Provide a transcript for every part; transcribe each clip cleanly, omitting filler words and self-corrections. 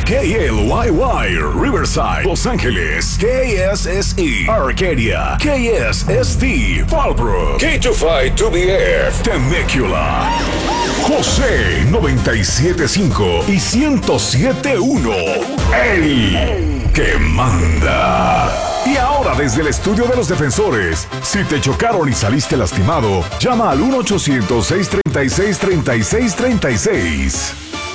KLYY, Riverside, Los Ángeles, KSSE, Arcadia, KSST, Fallbrook, K25-2BF, Temecula, José 97.5 y 107.1, el que manda. Y ahora desde el estudio de los defensores, si te chocaron y saliste lastimado, llama al 1-800-636-3636.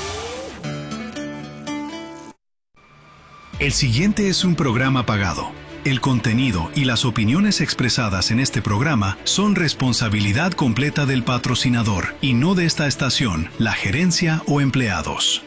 El siguiente es un programa pagado. El contenido y las opiniones expresadas en este programa son responsabilidad completa del patrocinador y no de esta estación, la gerencia o empleados.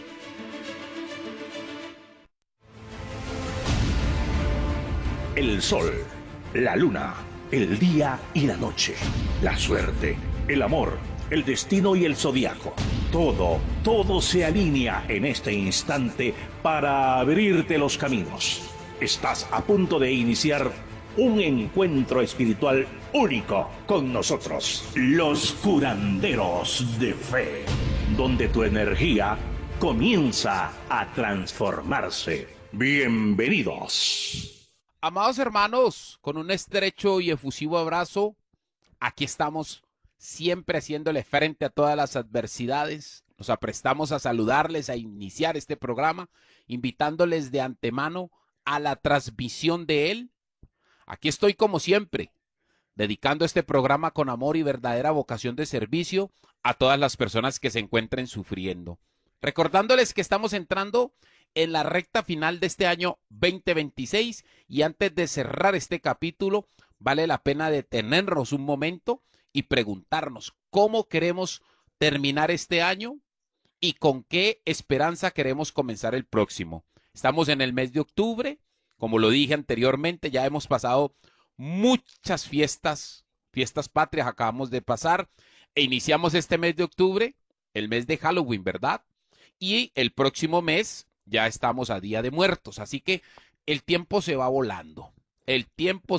El sol, la luna, el día y la noche, la suerte, el amor, el destino y el zodiaco. Todo se alinea en este instante para abrirte los caminos. Estás a punto de iniciar un encuentro espiritual único con nosotros, los curanderos de fe, donde tu energía comienza a transformarse. Bienvenidos. Amados hermanos, con un estrecho y efusivo abrazo, aquí estamos siempre haciéndole frente a todas las adversidades. Nos aprestamos a saludarles, a iniciar este programa, invitándoles de antemano a la transmisión de él. Aquí estoy como siempre, dedicando este programa con amor y verdadera vocación de servicio a todas las personas que se encuentren sufriendo. Recordándoles que estamos entrando en la recta final de este año 2026 y antes de cerrar este capítulo, vale la pena detenernos un momento y preguntarnos cómo queremos terminar este año y con qué esperanza queremos comenzar el próximo. Estamos en el mes de octubre, como lo dije anteriormente, ya hemos pasado muchas fiestas patrias, acabamos de pasar e iniciamos este mes de octubre, el mes de Halloween, ¿verdad? Y el próximo mes ya estamos a Día de Muertos, así que el tiempo se va volando, el tiempo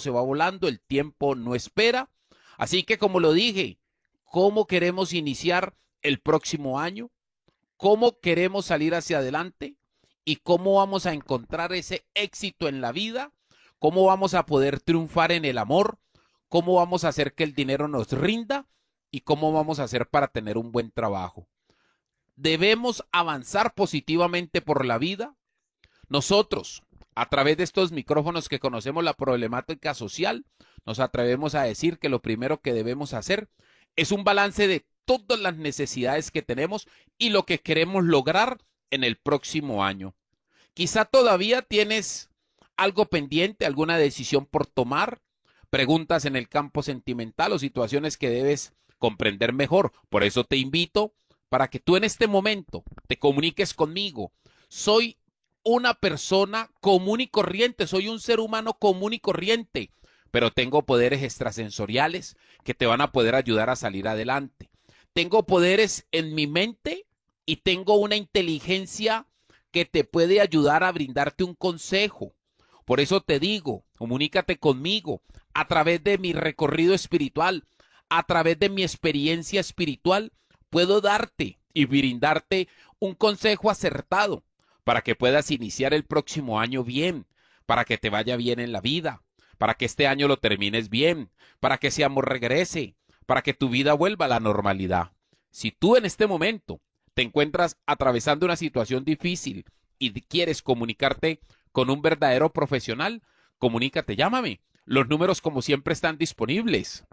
no espera, así que como lo dije, ¿cómo queremos iniciar el próximo año? ¿Cómo queremos salir hacia adelante? ¿Y cómo vamos a encontrar ese éxito en la vida? ¿Cómo vamos a poder triunfar en el amor? ¿Cómo vamos a hacer que el dinero nos rinda? ¿Y cómo vamos a hacer para tener un buen trabajo? Debemos avanzar positivamente por la vida. Nosotros, a través de estos micrófonos que conocemos la problemática social, nos atrevemos a decir que lo primero que debemos hacer es un balance de todas las necesidades que tenemos y lo que queremos lograr en el próximo año. Quizá todavía tienes algo pendiente, alguna decisión por tomar, preguntas en el campo sentimental o situaciones que debes comprender mejor. Por eso te invito para que tú en este momento te comuniques conmigo. Soy una persona común y corriente, soy un ser humano común y corriente, pero tengo poderes extrasensoriales que te van a poder ayudar a salir adelante. Tengo poderes en mi mente y tengo una inteligencia que te puede ayudar a brindarte un consejo. Por eso te digo, comunícate conmigo a través de mi recorrido espiritual, a través de mi experiencia espiritual. Puedo darte y brindarte un consejo acertado para que puedas iniciar el próximo año bien, para que te vaya bien en la vida, para que este año lo termines bien, para que ese amor regrese, para que tu vida vuelva a la normalidad. Si tú en este momento te encuentras atravesando una situación difícil y quieres comunicarte con un verdadero profesional, comunícate, llámame. Los números como siempre están disponibles.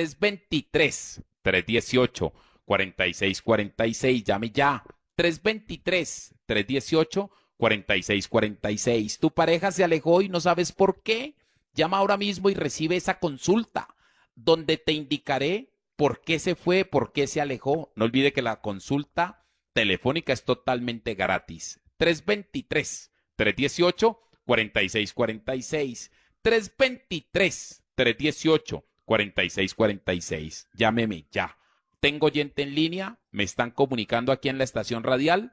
323-318-4646, llame ya. 323-318-4646. Tu pareja se alejó y no sabes por qué. Llama ahora mismo y recibe esa consulta donde te indicaré por qué se fue, por qué se alejó. No olvide que la consulta telefónica es totalmente gratis. 323-318-4646. 323-318-4646. Llámeme ya. Tengo oyente en línea, me están comunicando aquí en la estación radial.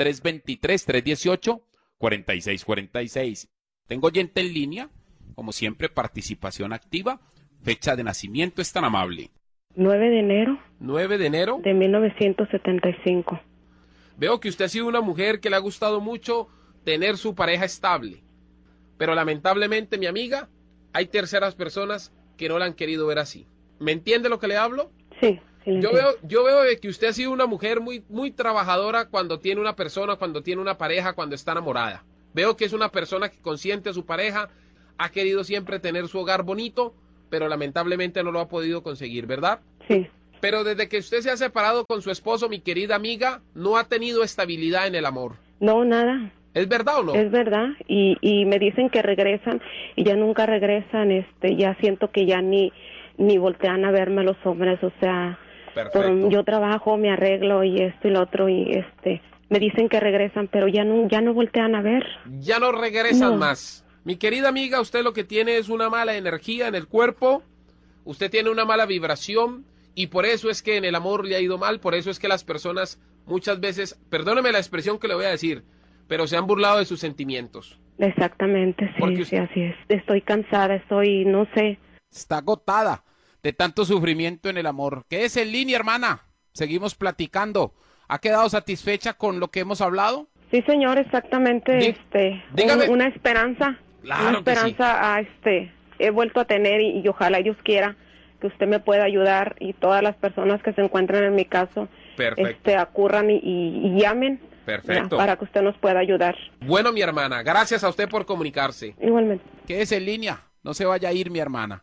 323-318-4646. Tengo oyente en línea, como siempre, participación activa. Fecha de nacimiento, es tan amable. 9 de enero. 9 de enero. De 1975. Veo que usted ha sido una mujer que le ha gustado mucho tener su pareja estable. Pero lamentablemente, mi amiga, hay terceras personas que no la han querido ver así. ¿Me entiende lo que le hablo? Sí. Yo veo que usted ha sido una mujer muy trabajadora cuando tiene una persona, cuando tiene una pareja, cuando está enamorada. Veo que es una persona que consiente a su pareja, ha querido siempre tener su hogar bonito, pero lamentablemente no lo ha podido conseguir, ¿verdad? Sí. Pero desde que usted se ha separado con su esposo, mi querida amiga, no ha tenido estabilidad en el amor. No, nada. ¿Es verdad o no? Es verdad, y me dicen que regresan y ya nunca regresan, ya siento que ya ni voltean a verme los hombres, o sea, yo trabajo, me arreglo y esto y lo otro y me dicen que regresan, pero ya no voltean a ver. Ya no regresan más. Mi querida amiga, usted lo que tiene es una mala energía en el cuerpo, usted tiene una mala vibración y por eso es que en el amor le ha ido mal, por eso es que las personas muchas veces, perdóneme la expresión que le voy a decir, pero se han burlado de sus sentimientos. Exactamente, sí, sí, así es. Estoy cansada, no sé. Está agotada de tanto sufrimiento en el amor. Quédese en línea, hermana. Seguimos platicando. ¿Ha quedado satisfecha con lo que hemos hablado? Sí, señor, exactamente. Dígame. Una esperanza. Claro, una esperanza he vuelto a tener y ojalá Dios quiera que usted me pueda ayudar y todas las personas que se encuentran en mi caso acurran y llamen. Perfecto. Para que usted nos pueda ayudar. Bueno, mi hermana, gracias a usted por comunicarse. Igualmente. Quédese en línea, no se vaya a ir, mi hermana.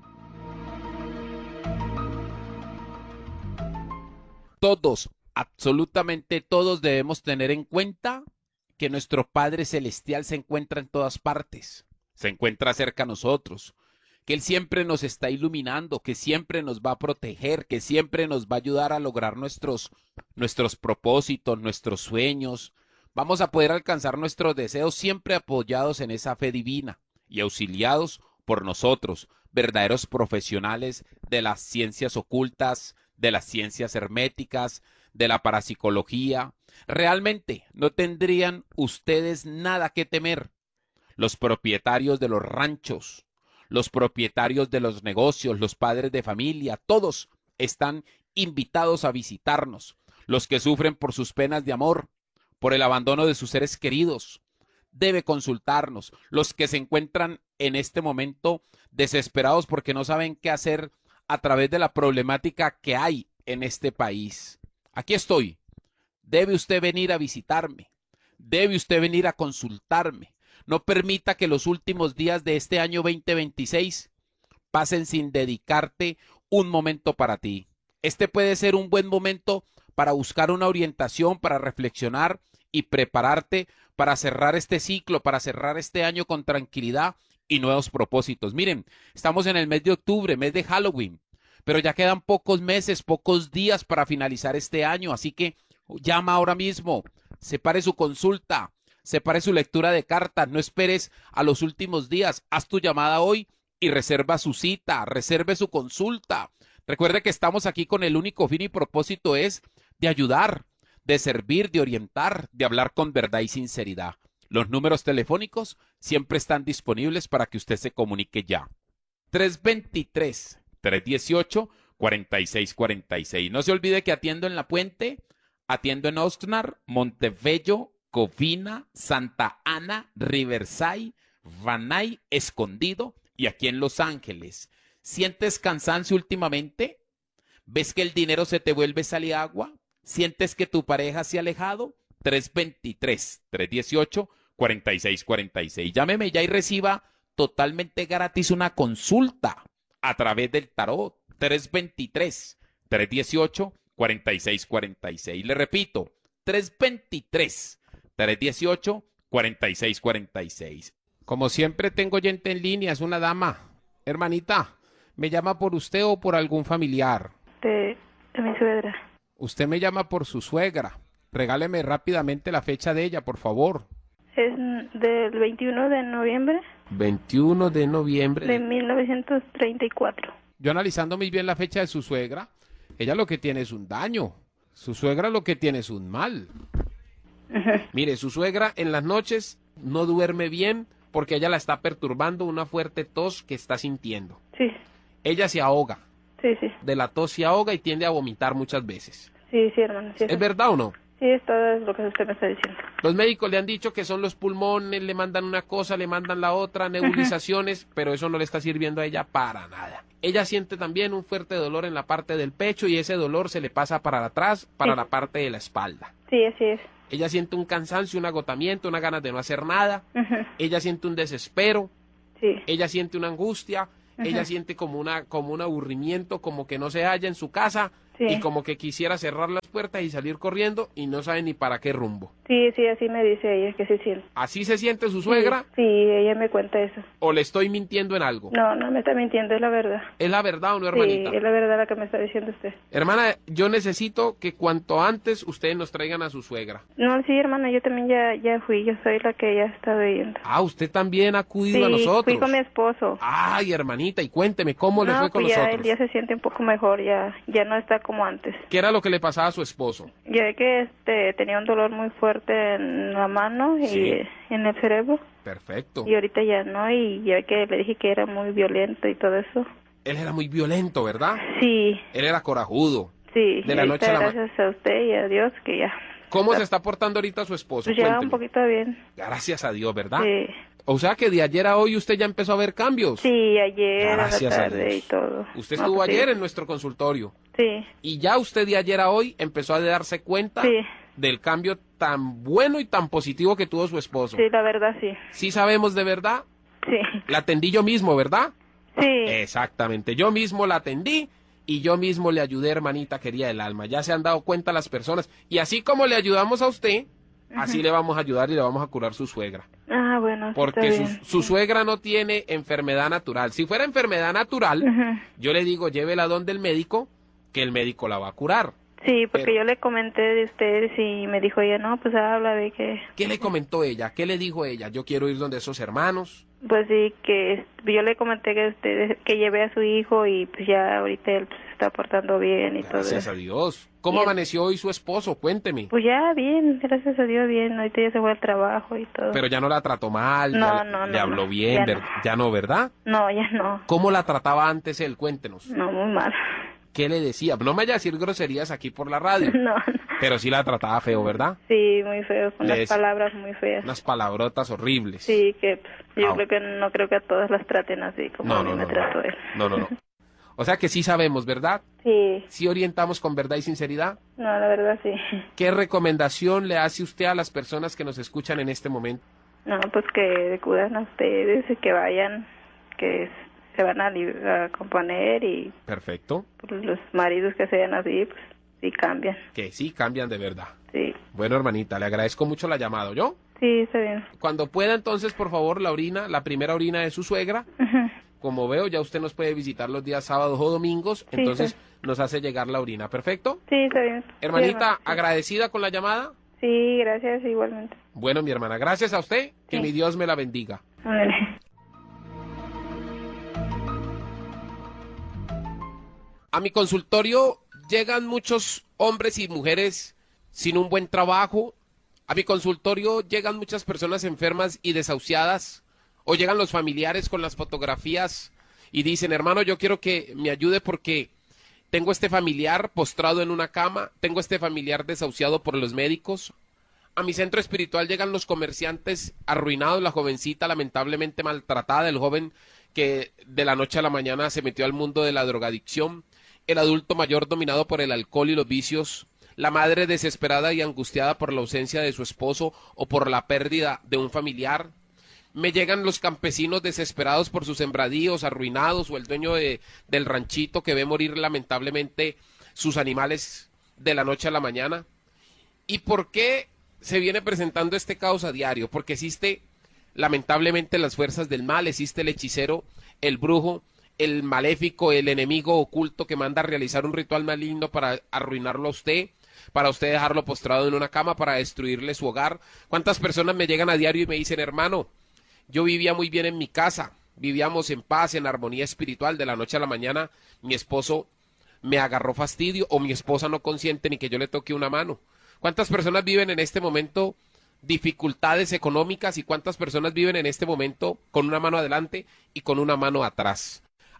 Todos, absolutamente todos debemos tener en cuenta que nuestro Padre Celestial se encuentra en todas partes, se encuentra cerca a nosotros, que Él siempre nos está iluminando, que siempre nos va a proteger, que siempre nos va a ayudar a lograr nuestros propósitos, nuestros sueños. Vamos a poder alcanzar nuestros deseos siempre apoyados en esa fe divina y auxiliados por nosotros, verdaderos profesionales de las ciencias ocultas, de las ciencias herméticas, de la parapsicología. Realmente no tendrían ustedes nada que temer. Los propietarios de los ranchos, los propietarios de los negocios, los padres de familia, todos están invitados a visitarnos. Los que sufren por sus penas de amor, por el abandono de sus seres queridos, debe consultarnos. Los que se encuentran en este momento desesperados porque no saben qué hacer a través de la problemática que hay en este país. Aquí estoy. Debe usted venir a visitarme. Debe usted venir a consultarme. No permita que los últimos días de este año 2026 pasen sin dedicarte un momento para ti. Este puede ser un buen momento para buscar una orientación, para reflexionar y prepararte para cerrar este ciclo, para cerrar este año con tranquilidad y nuevos propósitos. Miren, estamos en el mes de octubre, mes de Halloween, pero ya quedan pocos meses, pocos días para finalizar este año, así que llama ahora mismo, separe su consulta, separe su lectura de cartas, no esperes a los últimos días, haz tu llamada hoy y reserva su cita, reserve su consulta. Recuerde que estamos aquí con el único fin y propósito es de ayudar, de servir, de orientar, de hablar con verdad y sinceridad. Los números telefónicos siempre están disponibles para que usted se comunique ya. 323-318-4646. No se olvide que atiendo en La Puente, atiendo en Oxnard, Montebello, Covina, Santa Ana, Riverside, Van Nuys, Escondido y aquí en Los Ángeles. ¿Sientes cansancio últimamente? ¿Ves que el dinero se te vuelve sal y agua? ¿Sientes que tu pareja se ha alejado? 323-318-4646. Llámeme ya y reciba totalmente gratis una consulta a través del tarot. 323-318-4646. Le repito, 323-318-4646. Como siempre tengo gente en línea, es una dama. Hermanita, ¿me llama por usted o por algún familiar? De mi suegra. Usted me llama por su suegra. Regáleme rápidamente la fecha de ella, por favor. Es del 21 de noviembre. 21 de noviembre. De 1934. Yo analizando muy bien la fecha de su suegra, ella lo que tiene es un daño. Su suegra lo que tiene es un mal. Mire, su suegra en las noches no duerme bien porque ella la está perturbando una fuerte tos que está sintiendo. Sí. Ella se ahoga. Sí, sí. De la tos se ahoga y tiende a vomitar muchas veces. Sí, sí, hermano. Sí, ¿Es verdad o no? Sí, es todo lo que usted me está diciendo. Los médicos le han dicho que son los pulmones, le mandan una cosa, le mandan la otra, nebulizaciones, pero eso no le está sirviendo a ella para nada. Ella siente también un fuerte dolor en la parte del pecho y ese dolor se le pasa para atrás, para la parte de la espalda. Sí, así es. Ella siente un cansancio, un agotamiento, una ganas de no hacer nada. Ella siente un desespero. Sí. Ella siente una angustia. Ella siente como un aburrimiento, como que no se halla en su casa. Sí. Y como que quisiera cerrar las puertas y salir corriendo y no sabe ni para qué rumbo. Sí, sí, así me dice ella que se siente. ¿Así se siente su suegra? Sí, ella me cuenta eso. ¿O le estoy mintiendo en algo? No, no me está mintiendo, es la verdad. ¿Es la verdad o no, hermanita? Sí, es la verdad la que me está diciendo usted. Hermana, yo necesito que cuanto antes ustedes nos traigan a su suegra. No, sí, hermana, yo también ya fui, yo soy la que ya está viendo. Ah, usted también ha acudido a nosotros. Sí, fui con mi esposo. Ay, hermanita, y cuénteme, ¿cómo le fue con pues nosotros? Él ya se siente un poco mejor, ya no está como antes. ¿Qué era lo que le pasaba a su esposo? Ya que tenía un dolor muy fuerte en la mano y en el cerebro. Perfecto. Y ahorita ya no, y ya que le dije que era muy violento y todo eso. Él era muy violento, ¿verdad? Sí. Él era corajudo. Sí. De la noche a la mañana. Gracias a usted y a Dios que ya. ¿Cómo se está portando ahorita su esposo? Pues ya Cuénteme. Un poquito bien. Gracias a Dios, ¿verdad? Sí. O sea que de ayer a hoy usted ya empezó a ver cambios. Sí, ayer a la tarde y todo. Usted estuvo ayer en nuestro consultorio. Sí. Y ya usted de ayer a hoy empezó a darse cuenta del cambio tan bueno y tan positivo que tuvo su esposo. Sí, la verdad sí. ¿Sí sabemos de verdad? Sí. La atendí yo mismo, ¿verdad? Sí. Exactamente, yo mismo la atendí y yo mismo le ayudé, hermanita querida del alma. Ya se han dado cuenta las personas. Y así como le ayudamos a usted, así le vamos a ayudar y le vamos a curar su suegra. Ah, bueno. Porque su suegra no tiene enfermedad natural. Si fuera enfermedad natural, yo le digo, llévela donde el médico, que el médico la va a curar. Sí, porque yo le comenté de ustedes y me dijo ella, no, pues habla de que... ¿Qué le comentó ella? ¿Qué le dijo ella? Yo quiero ir donde esos hermanos. Pues sí, que yo le comenté que llevé a su hijo y pues ya ahorita él se está portando bien y todo eso. Gracias a Dios. ¿Cómo amaneció hoy su esposo? Cuénteme. Pues ya bien, gracias a Dios bien. Ahorita ya se fue al trabajo y todo. Pero ya no la trató mal, no, le habló bien, ya no, ¿verdad? No, ya no. ¿Cómo la trataba antes él? Cuéntenos. No, muy mal. ¿Qué le decía? No me vaya a decir groserías aquí por la radio. No. Pero sí la trataba feo, ¿verdad? Sí, muy feo, con las palabras muy feas. Unas palabrotas horribles. Sí, que yo no creo que a todas las traten así como a mí me trató él. No. O sea que sí sabemos, ¿verdad? Sí. ¿Sí orientamos con verdad y sinceridad? No, la verdad sí. ¿Qué recomendación le hace usted a las personas que nos escuchan en este momento? No, pues que cuidan a ustedes y que vayan, que se van a componer y... Perfecto. Pues, los maridos que sean así, pues sí cambian. Que sí cambian de verdad. Sí. Bueno, hermanita, le agradezco mucho la llamada, ¿yo? Sí, está bien. Cuando pueda, entonces, por favor, la primera orina de su suegra. Como veo, ya usted nos puede visitar los días sábados o domingos, entonces nos hace llegar la orina, ¿perfecto? Sí, está bien. Hermanita, ¿agradecida con la llamada? Sí, gracias, igualmente. Bueno, mi hermana, gracias a usted, que mi Dios me la bendiga. Vale. A mi consultorio llegan muchos hombres y mujeres sin un buen trabajo. A mi consultorio llegan muchas personas enfermas y desahuciadas. O llegan los familiares con las fotografías y dicen, hermano, yo quiero que me ayude porque tengo este familiar postrado en una cama, tengo este familiar desahuciado por los médicos. A mi centro espiritual llegan los comerciantes arruinados, la jovencita lamentablemente maltratada, el joven que de la noche a la mañana se metió al mundo de la drogadicción, el adulto mayor dominado por el alcohol y los vicios, la madre desesperada y angustiada por la ausencia de su esposo o por la pérdida de un familiar. Me llegan los campesinos desesperados por sus sembradíos arruinados o el dueño del ranchito que ve morir lamentablemente sus animales de la noche a la mañana. ¿Y por qué se viene presentando este caos a diario? Porque existe lamentablemente las fuerzas del mal, existe el hechicero, el brujo, el maléfico, el enemigo oculto que manda a realizar un ritual maligno para arruinarlo a usted, para usted dejarlo postrado en una cama, para destruirle su hogar. ¿Cuántas personas me llegan a diario y me dicen, hermano, yo vivía muy bien en mi casa, vivíamos en paz, en armonía espiritual, de la noche a la mañana mi esposo me agarró fastidio o mi esposa no consiente ni que yo le toque una mano? ¿Cuántas personas viven en este momento dificultades económicas y cuántas personas viven en este momento con una mano adelante y con una mano atrás?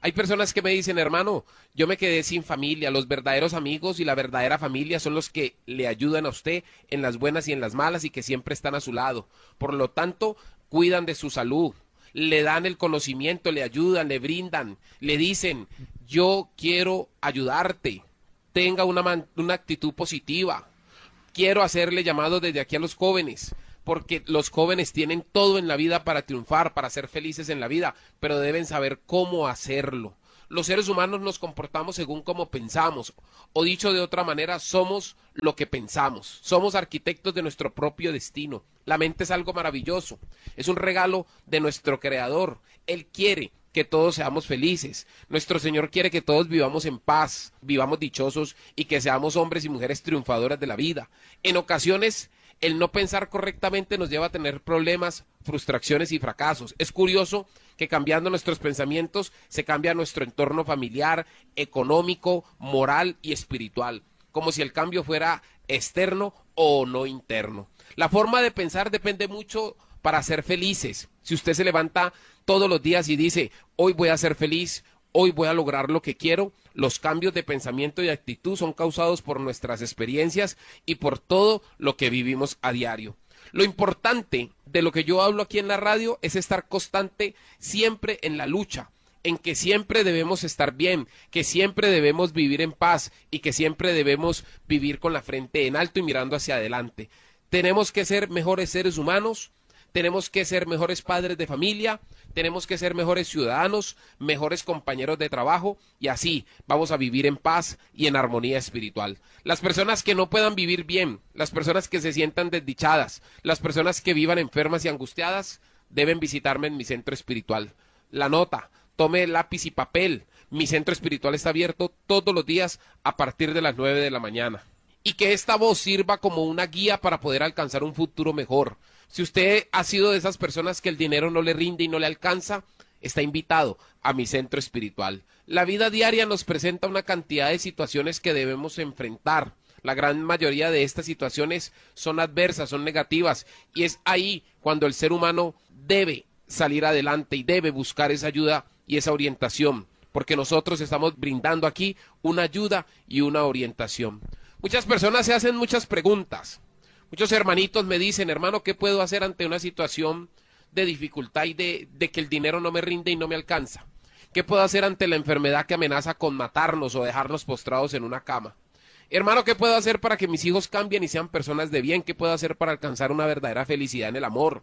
Hay personas que me dicen, hermano, yo me quedé sin familia. Los verdaderos amigos y la verdadera familia son los que le ayudan a usted en las buenas y en las malas y que siempre están a su lado. Por lo tanto, cuidan de su salud, le dan el conocimiento, le ayudan, le brindan, le dicen, yo quiero ayudarte, tenga una actitud positiva. Quiero hacerle llamado desde aquí a los jóvenes, porque los jóvenes tienen todo en la vida para triunfar, para ser felices en la vida, pero deben saber cómo hacerlo. Los seres humanos nos comportamos según cómo pensamos, o dicho de otra manera, somos lo que pensamos, somos arquitectos de nuestro propio destino. La mente es algo maravilloso, es un regalo de nuestro Creador. Él quiere que todos seamos felices. Nuestro Señor quiere que todos vivamos en paz, vivamos dichosos y que seamos hombres y mujeres triunfadoras de la vida. En ocasiones, el no pensar correctamente nos lleva a tener problemas, frustraciones y fracasos. Es curioso que cambiando nuestros pensamientos se cambia nuestro entorno familiar, económico, moral y espiritual, como si el cambio fuera externo o no interno. La forma de pensar depende mucho para ser felices. Si usted se levanta todos los días y dice, hoy voy a ser feliz, hoy voy a lograr lo que quiero, los cambios de pensamiento y actitud son causados por nuestras experiencias y por todo lo que vivimos a diario. Lo importante de lo que yo hablo aquí en la radio es estar constante siempre en la lucha, en que siempre debemos estar bien, que siempre debemos vivir en paz y que siempre debemos vivir con la frente en alto y mirando hacia adelante. Tenemos que ser mejores seres humanos, tenemos que ser mejores padres de familia, tenemos que ser mejores ciudadanos, mejores compañeros de trabajo y así vamos a vivir en paz y en armonía espiritual. Las personas que no puedan vivir bien, las personas que se sientan desdichadas, las personas que vivan enfermas y angustiadas, deben visitarme en mi centro espiritual. La nota, tome lápiz y papel, mi centro espiritual está abierto todos los días a partir de las 9 de la mañana. Y que esta voz sirva como una guía para poder alcanzar un futuro mejor. Si usted ha sido de esas personas que el dinero no le rinde y no le alcanza, está invitado a mi centro espiritual. La vida diaria nos presenta una cantidad de situaciones que debemos enfrentar. La gran mayoría de estas situaciones son adversas, son negativas, y es ahí cuando el ser humano debe salir adelante y debe buscar esa ayuda y esa orientación, porque nosotros estamos brindando aquí una ayuda y una orientación. Muchas personas se hacen muchas preguntas. Muchos hermanitos me dicen, hermano, ¿qué puedo hacer ante una situación de dificultad y de que el dinero no me rinde y no me alcanza? ¿Qué puedo hacer ante la enfermedad que amenaza con matarnos o dejarnos postrados en una cama? Hermano, ¿qué puedo hacer para que mis hijos cambien y sean personas de bien? ¿Qué puedo hacer para alcanzar una verdadera felicidad en el amor?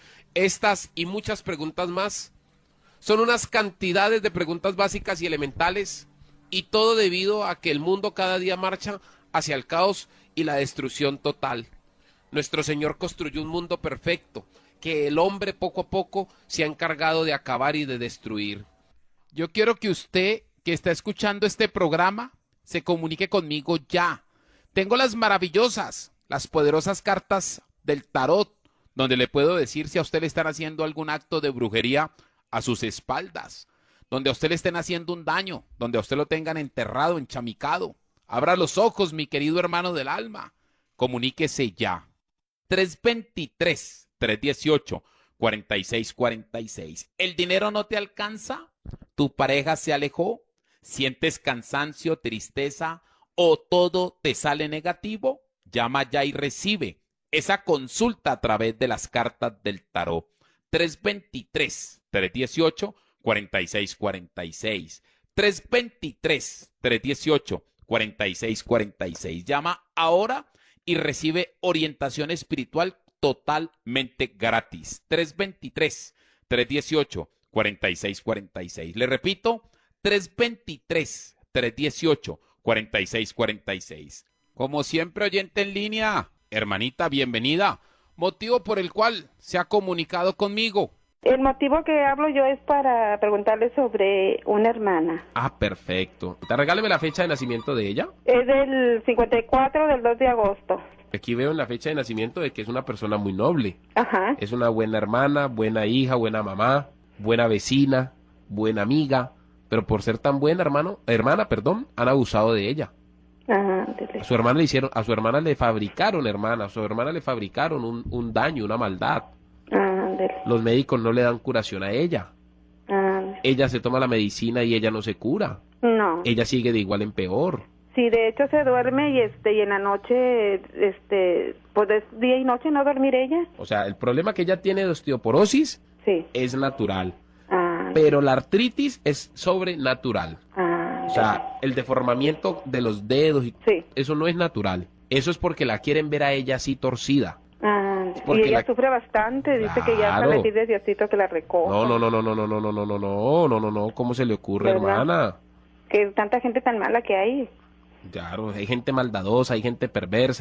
Estas y muchas preguntas más son unas cantidades de preguntas básicas y elementales, y todo debido a que el mundo cada día marcha hacia el caos y la destrucción total. Nuestro Señor construyó un mundo perfecto que el hombre poco a poco se ha encargado de acabar y de destruir. Yo quiero que usted, que está escuchando este programa, se comunique conmigo ya. Tengo las maravillosas, las poderosas cartas del tarot, donde le puedo decir si a usted le están haciendo algún acto de brujería a sus espaldas, donde a usted le estén haciendo un daño, donde a usted lo tengan enterrado, enchamicado. Abra los ojos, mi querido hermano del alma. Comuníquese ya. 323-318-4646. ¿El dinero no te alcanza? ¿Tu pareja se alejó? ¿Sientes cansancio, tristeza o todo te sale negativo? Llama ya y recibe esa consulta a través de las cartas del tarot. 323-318-4646. 323-318-4646. Llama ahora y recibe orientación espiritual totalmente gratis. 323-318-4646. Le repito, 323-318-4646. Como siempre, oyente en línea, hermanita, bienvenida. Motivo por el cual se ha comunicado conmigo. El motivo que hablo yo es para preguntarle sobre una hermana. Ah, perfecto. Regáleme la fecha de nacimiento de ella. Es del 54, del 2 de agosto. Aquí veo en la fecha de nacimiento de que es una persona muy noble. Ajá. Es una buena hermana, buena hija, buena mamá, buena vecina, buena amiga. Pero por ser tan buena hermana, han abusado de ella. Ajá. A su hermana le fabricaron, un daño, una maldad. Los médicos no le dan curación a ella. ella se toma la medicina y ella no se cura. No. Ella sigue de igual en peor. Sí, de hecho se duerme y y en la noche, pues es día y noche no dormir ella. O sea, el problema que ella tiene de osteoporosis sí. es natural. Pero la artritis es sobrenatural. O sea, el deformamiento de los dedos, sí. Eso no es natural. Eso es porque la quieren ver a ella así torcida. Y ella sufre bastante, dice que ya está le pide Diosito que la recoja. No, ¿cómo se le ocurre, ¿verdad? hermana? Que tanta gente tan mala que hay. Claro, hay gente maldadosa, hay gente perversa.